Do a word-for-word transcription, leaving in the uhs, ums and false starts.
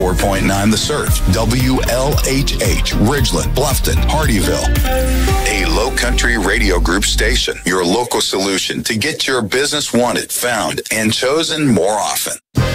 four point nine The Surf, W L H H, Ridgeland, Bluffton, Hardyville. A Low Country Radio Group station, your local solution to get your business wanted, found, and chosen more often.